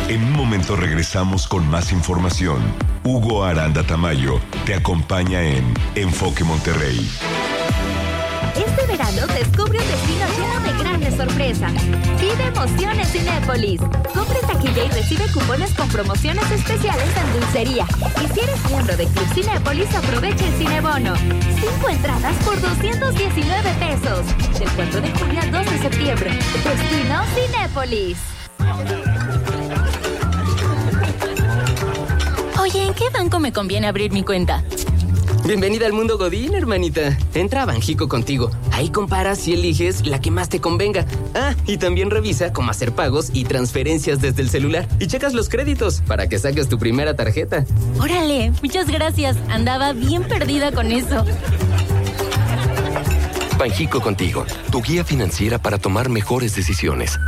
En un momento regresamos con más información. Hugo Aranda Tamayo te acompaña en Enfoque Monterrey. Este verano descubre un destino lleno de grandes sorpresas. Vive emoción en Cinépolis. Compre taquilla y recibe cupones con promociones especiales en dulcería. Y si eres miembro de Club Cinépolis, aprovecha el Cinebono. 5 entradas por 219 pesos. Del 4 de junio al 2 de septiembre. Destino Cinépolis. Oye, ¿en qué banco me conviene abrir mi cuenta? Bienvenida al mundo Godín, hermanita. Entra a Banjico Contigo. Ahí comparas y eliges la que más te convenga. Ah, y también revisa cómo hacer pagos y transferencias desde el celular. Y checas los créditos para que saques tu primera tarjeta. Órale, muchas gracias. Andaba bien perdida con eso. Banjico Contigo, tu guía financiera para tomar mejores decisiones.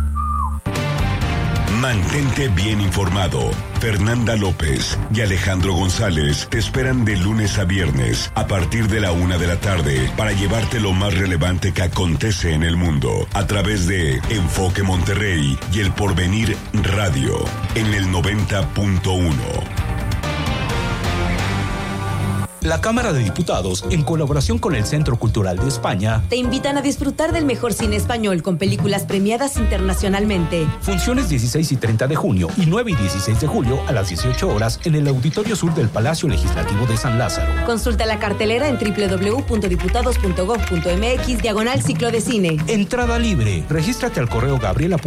Mantente bien informado. Fernanda López y Alejandro González te esperan de lunes a viernes a partir de la 1 de la tarde para llevarte lo más relevante que acontece en el mundo a través de Enfoque Monterrey y El Porvenir Radio en el 90.1. La Cámara de Diputados, en colaboración con el Centro Cultural de España, te invitan a disfrutar del mejor cine español con películas premiadas internacionalmente. Funciones 16 y 30 de junio y 9 y 16 de julio a las 18 horas en el Auditorio Sur del Palacio Legislativo de San Lázaro. Consulta la cartelera en www.diputados.gov.mx/ciclo de cine. Entrada libre. Regístrate al correo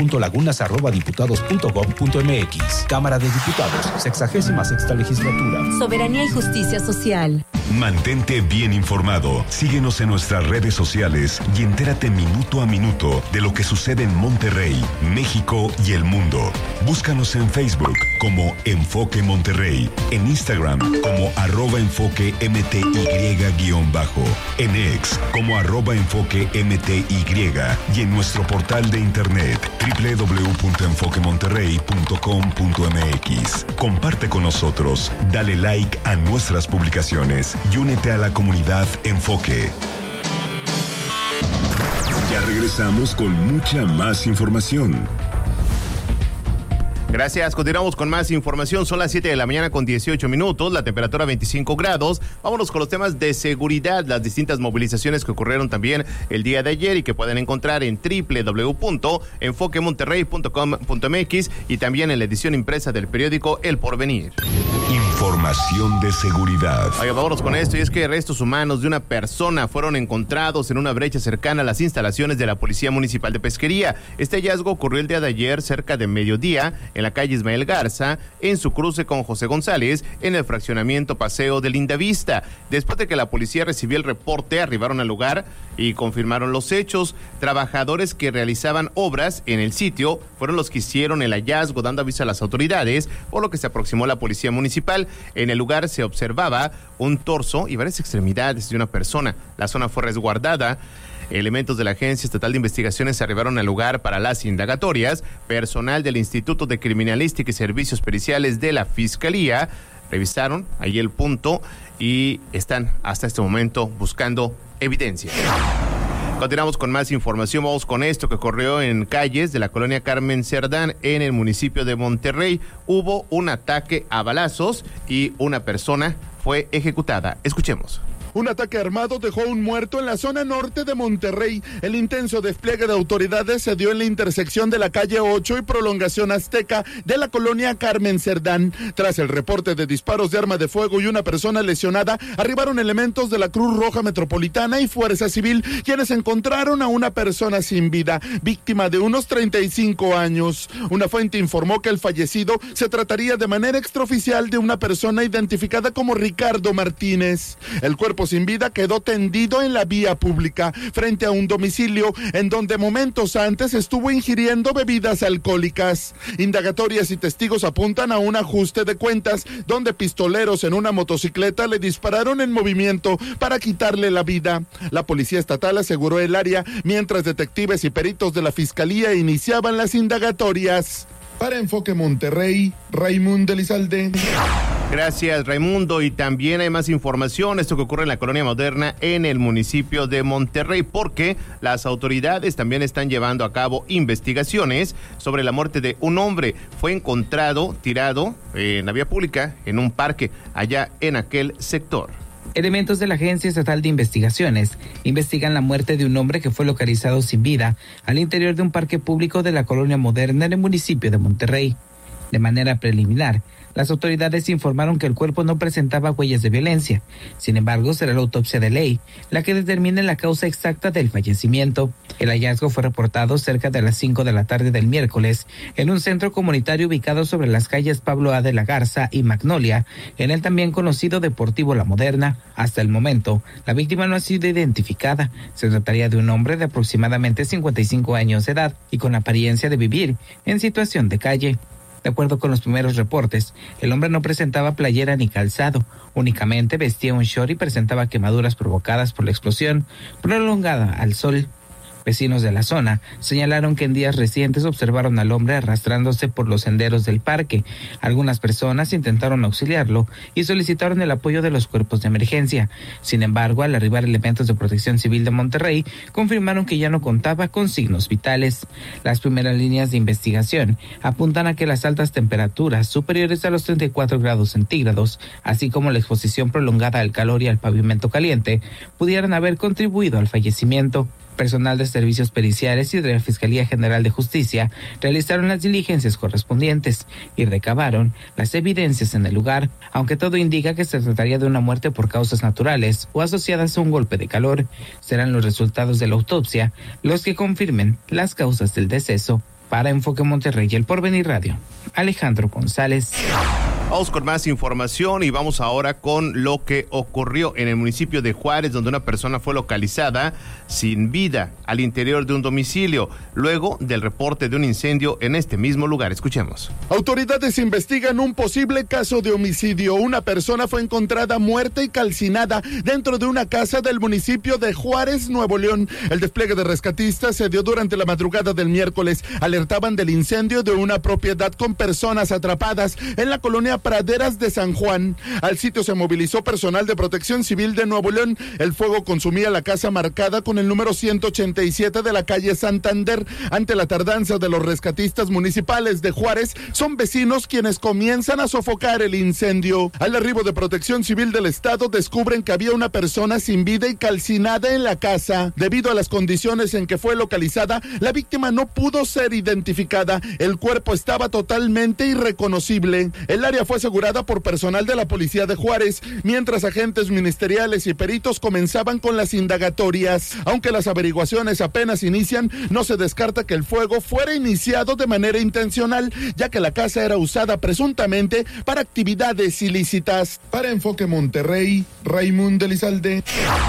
gabriela.lagunas@diputados.gov.mx. Cámara de Diputados, 66ª Legislatura. Soberanía y justicia social. Mantente bien informado. Síguenos en nuestras redes sociales y entérate minuto a minuto de lo que sucede en Monterrey, México y el mundo. Búscanos en Facebook como Enfoque Monterrey, en Instagram como @enfoquemty_, en X como @enfoquemty y en nuestro portal de internet www.enfoquemonterrey.com.mx. Comparte con nosotros, dale like a nuestras publicaciones y únete a la comunidad Enfoque. Ya regresamos con mucha más información. Gracias, continuamos con más información. Son las 7 de la mañana con 18 minutos, la temperatura 25 grados. Vámonos con los temas de seguridad, las distintas movilizaciones que ocurrieron también el día de ayer y que pueden encontrar en www.enfoquemonterrey.com.mx y también en la edición impresa del periódico El Porvenir. Información de seguridad. Oiga, vámonos con esto, y es que restos humanos de una persona fueron encontrados en una brecha cercana a las instalaciones de la Policía Municipal de Pesquería. Este hallazgo ocurrió el día de ayer cerca de mediodía en la calle Ismael Garza, en su cruce con José González, en el fraccionamiento Paseo de Lindavista. Después de que la policía recibió el reporte, arribaron al lugar y confirmaron los hechos. Trabajadores que realizaban obras en el sitio fueron los que hicieron el hallazgo, dando aviso a las autoridades, por lo que se aproximó la Policía Municipal. En el lugar se observaba un torso y varias extremidades de una persona. La zona fue resguardada. Elementos de la Agencia Estatal de Investigaciones arribaron al lugar para las indagatorias. Personal del Instituto de Criminalística y Servicios Periciales de la Fiscalía revisaron ahí el punto y están hasta este momento buscando evidencia. Continuamos con más información. Vamos con esto que ocurrió en calles de la colonia Carmen Cerdán en el municipio de Monterrey. Hubo un ataque a balazos y una persona fue ejecutada. Escuchemos. Un ataque armado dejó un muerto en la zona norte de Monterrey. El intenso despliegue de autoridades se dio en la intersección de la calle 8 y Prolongación Azteca de la colonia Carmen Cerdán. Tras el reporte de disparos de arma de fuego y una persona lesionada, arribaron elementos de la Cruz Roja Metropolitana y Fuerza Civil, quienes encontraron a una persona sin vida, víctima de unos 35 años. Una fuente informó que el fallecido se trataría de manera extraoficial de una persona identificada como Ricardo Martínez. El cuerpo sin vida quedó tendido en la vía pública frente a un domicilio en donde momentos antes estuvo ingiriendo bebidas alcohólicas. Indagatorias y testigos apuntan a un ajuste de cuentas donde pistoleros en una motocicleta le dispararon en movimiento para quitarle la vida. La Policía Estatal aseguró el área, mientras detectives y peritos de la Fiscalía iniciaban las indagatorias. Para Enfoque Monterrey, Raimundo Elizalde. Gracias, Raimundo. Y también hay más información, esto que ocurre en la Colonia Moderna en el municipio de Monterrey, porque las autoridades también están llevando a cabo investigaciones sobre la muerte de un hombre. Fue encontrado tirado en la vía pública en un parque allá en aquel sector. Elementos de la Agencia Estatal de Investigaciones investigan la muerte de un hombre que fue localizado sin vida al interior de un parque público de la Colonia Moderna en el municipio de Monterrey. De manera preliminar, las autoridades informaron que el cuerpo no presentaba huellas de violencia. Sin embargo, será la autopsia de ley la que determine la causa exacta del fallecimiento. El hallazgo fue reportado cerca de las 5 de la tarde del miércoles en un centro comunitario ubicado sobre las calles Pablo A. de la Garza y Magnolia, en el también conocido Deportivo La Moderna. Hasta el momento, la víctima no ha sido identificada. Se trataría de un hombre de aproximadamente 55 años de edad y con apariencia de vivir en situación de calle. De acuerdo con los primeros reportes, el hombre no presentaba playera ni calzado, únicamente vestía un short y presentaba quemaduras provocadas por la explosión prolongada al sol. Vecinos de la zona señalaron que en días recientes observaron al hombre arrastrándose por los senderos del parque. Algunas personas intentaron auxiliarlo y solicitaron el apoyo de los cuerpos de emergencia. Sin embargo, al arribar elementos de Protección Civil de Monterrey, confirmaron que ya no contaba con signos vitales. Las primeras líneas de investigación apuntan a que las altas temperaturas superiores a los 34 grados centígrados, así como la exposición prolongada al calor y al pavimento caliente, pudieran haber contribuido al fallecimiento. Personal de servicios periciales y de la Fiscalía General de Justicia realizaron las diligencias correspondientes y recabaron las evidencias en el lugar, aunque todo indica que se trataría de una muerte por causas naturales o asociadas a un golpe de calor. Serán los resultados de la autopsia los que confirmen las causas del deceso. Para Enfoque Monterrey y El Porvenir Radio, Alejandro González. Vamos con más información y vamos ahora con lo que ocurrió en el municipio de Juárez, donde una persona fue localizada sin vida al interior de un domicilio, luego del reporte de un incendio en este mismo lugar. Escuchemos. Autoridades investigan un posible caso de homicidio. Una persona fue encontrada muerta y calcinada dentro de una casa del municipio de Juárez, Nuevo León. El despliegue de rescatistas se dio durante la madrugada del miércoles. Alertaban del incendio de una propiedad con personas atrapadas en la colonia Praderas de San Juan. Al sitio se movilizó personal de Protección Civil de Nuevo León. El fuego consumía la casa marcada con el número 187 de la calle Santander. Ante la tardanza de los rescatistas municipales de Juárez, son vecinos quienes comienzan a sofocar el incendio. Al arribo de Protección Civil del Estado, descubren que había una persona sin vida y calcinada en la casa. Debido a las condiciones en que fue localizada, la víctima no pudo ser identificada. El cuerpo estaba totalmente irreconocible. El área fue asegurada por personal de la Policía de Juárez, mientras agentes ministeriales y peritos comenzaban con las indagatorias. Aunque las averiguaciones apenas inician, no se descarta que el fuego fuera iniciado de manera intencional, ya que la casa era usada presuntamente para actividades ilícitas. Para Enfoque Monterrey, Raimundo Elizalde.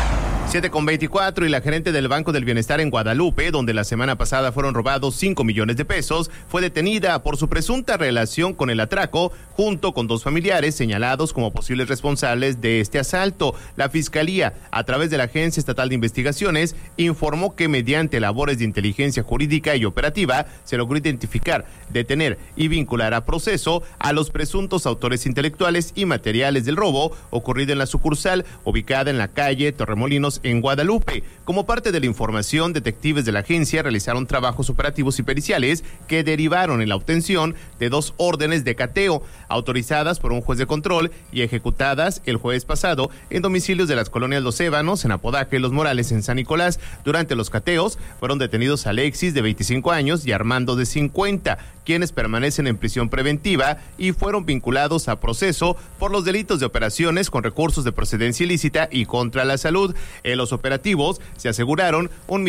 7:24 y la gerente del Banco del Bienestar en Guadalupe, donde la semana pasada fueron robados 5 millones de pesos, fue detenida por su presunta relación con el atraco, junto con 2 familiares señalados como posibles responsables de este asalto. La Fiscalía, a través de la Agencia Estatal de Investigaciones, informó que mediante labores de inteligencia jurídica y operativa se logró identificar, detener y vincular a proceso a los presuntos autores intelectuales y materiales del robo ocurrido en la sucursal ubicada en la calle Torremolinos en Guadalupe. Como parte de la información, detectives de la agencia realizaron trabajos operativos y periciales que derivaron en la obtención de 2 órdenes de cateo, autorizadas por un juez de control y ejecutadas el jueves pasado en domicilios de las colonias Los Ébanos, en Apodaca y Los Morales, en San Nicolás. Durante los cateos fueron detenidos Alexis, de 25 años, y Armando, de 50, quienes permanecen en prisión preventiva y fueron vinculados a proceso por los delitos de operaciones con recursos de procedencia ilícita y contra la salud. En los operativos se aseguraron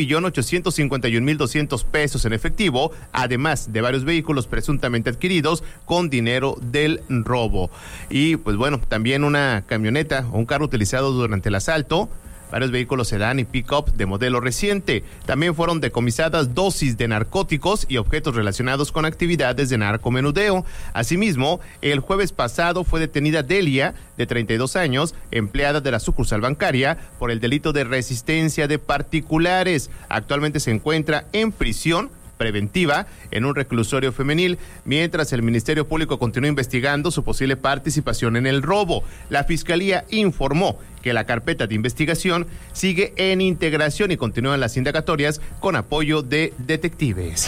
1,851,200 pesos en efectivo, además de varios vehículos presuntamente adquiridos con dinero del robo. Y pues bueno, también una camioneta o un carro utilizado durante el asalto, varios vehículos sedán y pick-up de modelo reciente. También fueron decomisadas dosis de narcóticos y objetos relacionados con actividades de narcomenudeo. Asimismo, el jueves pasado fue detenida Delia, de 32 años, empleada de la sucursal bancaria, por el delito de resistencia de particulares. Actualmente se encuentra en prisión preventiva en un reclusorio femenil, mientras el Ministerio Público continúa investigando su posible participación en el robo. La Fiscalía informó que la carpeta de investigación sigue en integración y continúan las indagatorias con apoyo de detectives.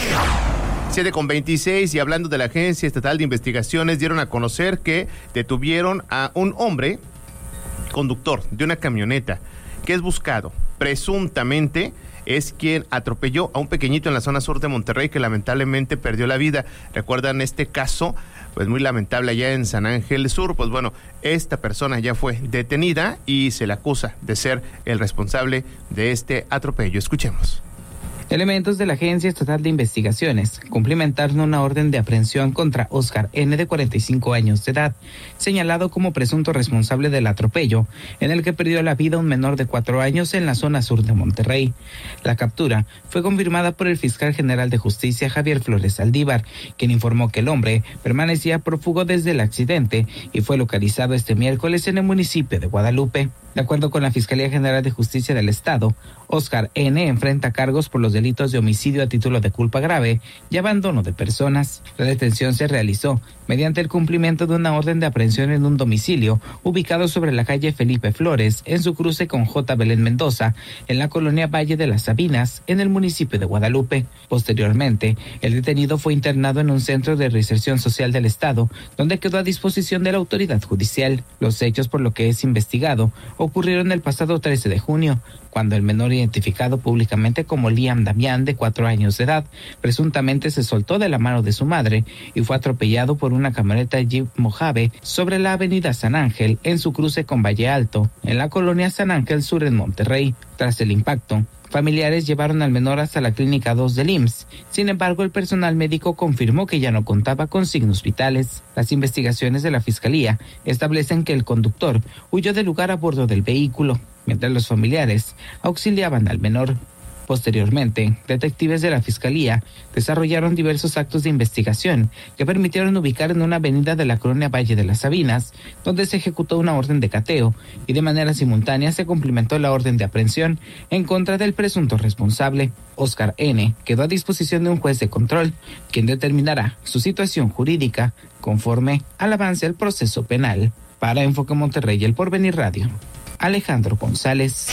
7:26, y hablando de la Agencia Estatal de Investigaciones, dieron a conocer que detuvieron a un hombre conductor de una camioneta que es buscado. Presuntamente es quien atropelló a un pequeñito en la zona sur de Monterrey que lamentablemente perdió la vida. ¿Recuerdan este caso? Pues muy lamentable allá en San Ángel Sur. Pues bueno, esta persona ya fue detenida y se le acusa de ser el responsable de este atropello. Escuchemos. Elementos de la Agencia Estatal de Investigaciones cumplimentaron una orden de aprehensión contra Oscar N., de 45 años de edad, señalado como presunto responsable del atropello, en el que perdió la vida un menor de 4 años en la zona sur de Monterrey. La captura fue confirmada por el fiscal general de justicia, Javier Flores Saldívar, quien informó que el hombre permanecía prófugo desde el accidente y fue localizado este miércoles en el municipio de Guadalupe. De acuerdo con la Fiscalía General de Justicia del Estado, Oscar N. enfrenta cargos por los delitos de homicidio a título de culpa grave y abandono de personas. La detención se realizó mediante el cumplimiento de una orden de aprehensión en un domicilio ubicado sobre la calle Felipe Flores, en su cruce con J. Belén Mendoza, en la colonia Valle de las Sabinas, en el municipio de Guadalupe. Posteriormente, el detenido fue internado en un centro de reinserción social del Estado, donde quedó a disposición de la autoridad judicial. Los hechos por lo que es investigado ocurrieron el pasado 13 de junio, cuando el menor, identificado públicamente como Liam Damián, de 4 años de edad, presuntamente se soltó de la mano de su madre y fue atropellado por una camioneta Jeep Mojave sobre la avenida San Ángel, en su cruce con Valle Alto, en la colonia San Ángel Sur en Monterrey. Tras el impacto, familiares llevaron al menor hasta la clínica 2 del IMSS. Sin embargo, el personal médico confirmó que ya no contaba con signos vitales. Las investigaciones de la Fiscalía establecen que el conductor huyó del lugar a bordo del vehículo, mientras los familiares auxiliaban al menor. Posteriormente, detectives de la Fiscalía desarrollaron diversos actos de investigación que permitieron ubicar en una avenida de la colonia Valle de las Sabinas, donde se ejecutó una orden de cateo y de manera simultánea se cumplimentó la orden de aprehensión en contra del presunto responsable. Oscar N. quedó a disposición de un juez de control, quien determinará su situación jurídica conforme al avance del proceso penal. Para Enfoque Monterrey y El Porvenir Radio, Alejandro González.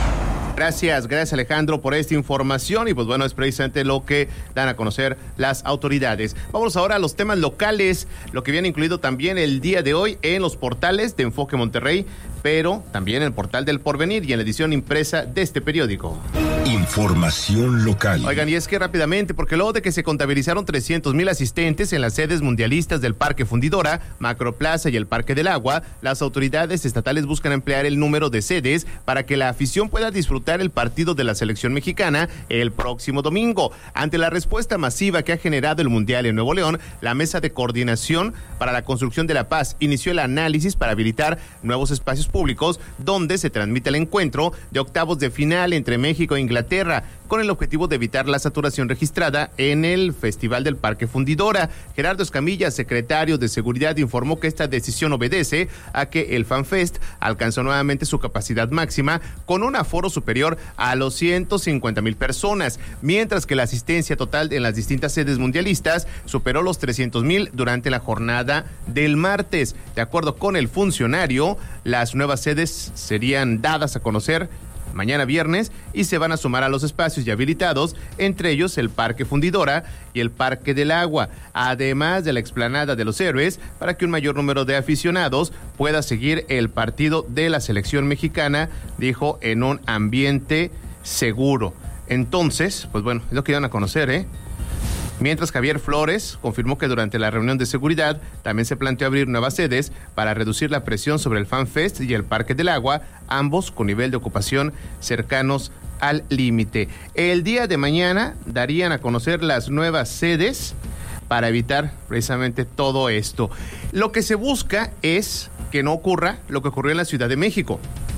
Gracias Alejandro por esta información y pues bueno, es precisamente lo que dan a conocer las autoridades. Vamos ahora a los temas locales, lo que viene incluido también el día de hoy en los portales de Enfoque Monterrey, pero también en el portal del Porvenir y en la edición impresa de este periódico. Información local. Oigan, y es que rápidamente, porque luego de que se contabilizaron 300,000 asistentes en las sedes mundialistas del Parque Fundidora, Macroplaza y el Parque del Agua, las autoridades estatales buscan ampliar el número de sedes para que la afición pueda disfrutar el partido de la selección mexicana el próximo domingo. Ante la respuesta masiva que ha generado el Mundial en Nuevo León, la Mesa de Coordinación para la Construcción de la Paz inició el análisis para habilitar nuevos espacios públicos donde se transmite el encuentro de octavos de final entre México e Inglaterra, con el objetivo de evitar la saturación registrada en el Festival del Parque Fundidora. Gerardo Escamilla, secretario de Seguridad, informó que esta decisión obedece a que el FanFest alcanzó nuevamente su capacidad máxima con un aforo superior a los 150,000 personas, mientras que la asistencia total en las distintas sedes mundialistas superó los 300,000 durante la jornada del martes. De acuerdo con el funcionario, las nuevas sedes serían dadas a conocer mañana viernes y se van a sumar a los espacios ya habilitados, entre ellos el Parque Fundidora y el Parque del Agua, además de la explanada de los Héroes, para que un mayor número de aficionados pueda seguir el partido de la selección mexicana, dijo, en un ambiente seguro. Entonces, pues bueno, es lo que iban a conocer, Mientras Javier Flores confirmó que durante la reunión de seguridad también se planteó abrir nuevas sedes para reducir la presión sobre el FanFest y el Parque del Agua, ambos con nivel de ocupación cercanos al límite. El día de mañana darían a conocer las nuevas sedes para evitar precisamente todo esto. Lo que se busca es que no ocurra lo que ocurrió en la Ciudad de México.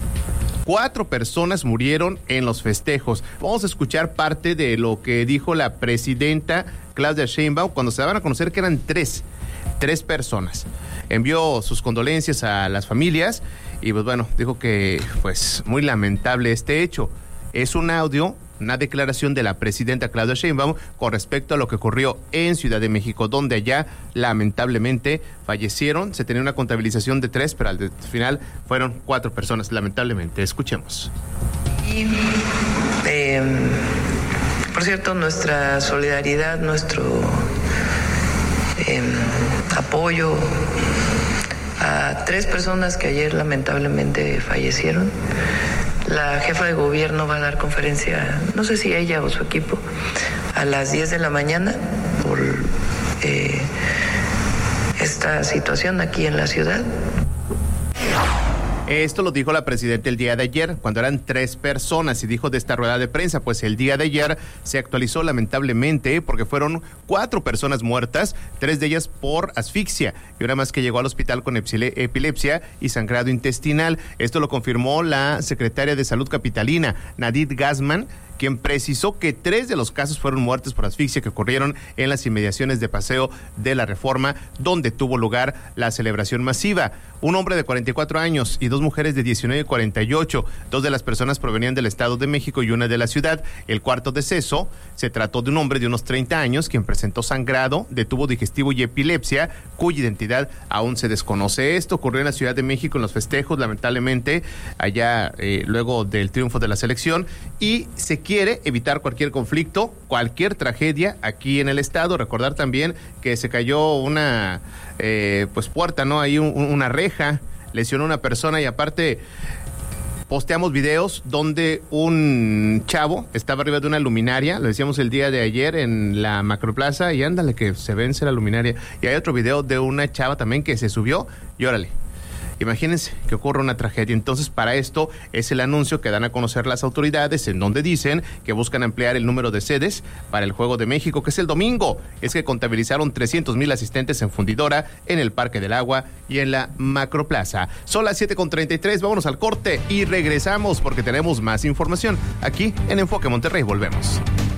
4 personas murieron en los festejos. Vamos a escuchar parte de lo que dijo la presidenta Claudia Sheinbaum cuando se daban a conocer que eran 3 personas. Envió sus condolencias a las familias y pues bueno, dijo que pues muy lamentable este hecho. Es un audio una declaración de la presidenta Claudia Sheinbaum con respecto a lo que ocurrió en Ciudad de México, donde allá lamentablemente fallecieron. Se tenía una contabilización de 3, pero al final fueron 4 personas, lamentablemente. Escuchemos. Y, por cierto, nuestra solidaridad, nuestro apoyo a 3 personas que ayer lamentablemente fallecieron. La jefa de gobierno va a dar conferencia, no sé si ella o su equipo, a las 10 de la mañana por esta situación aquí en la ciudad. Esto lo dijo la presidenta el día de ayer, cuando eran 3 personas, y dijo de esta rueda de prensa, pues el día de ayer se actualizó lamentablemente porque fueron 4 personas muertas, 3 de ellas por asfixia, y una más que llegó al hospital con epilepsia y sangrado intestinal. Esto lo confirmó la secretaria de Salud capitalina, Nadine Gassman, quien precisó que 3 de los casos fueron muertes por asfixia que ocurrieron en las inmediaciones de Paseo de la Reforma, donde tuvo lugar la celebración masiva. Un hombre de 44 años y 2 mujeres de 19 y 48. 2 de las personas provenían del Estado de México y una de la ciudad. El cuarto deceso se trató de un hombre de unos 30 años quien presentó sangrado de tubo digestivo y epilepsia, cuya identidad aún se desconoce. Esto ocurrió en la Ciudad de México en los festejos, lamentablemente, allá luego del triunfo de la selección, y se quiere evitar cualquier conflicto, cualquier tragedia aquí en el estado. Recordar también que se cayó una puerta, ¿no? Ahí una reja, lesionó a una persona, y aparte posteamos videos donde un chavo estaba arriba de una luminaria, lo decíamos el día de ayer en la Macroplaza, y ándale que se vence la luminaria. Y hay otro video de una chava también que se subió y órale. Imagínense que ocurre una tragedia. Entonces, para esto es el anuncio que dan a conocer las autoridades, en donde dicen que buscan ampliar el número de sedes para el Juego de México, que es el domingo. Es que contabilizaron 300,000 asistentes en Fundidora, en el Parque del Agua y en la Macroplaza. Son las 7:33, vámonos al corte y regresamos porque tenemos más información aquí en Enfoque Monterrey. Volvemos.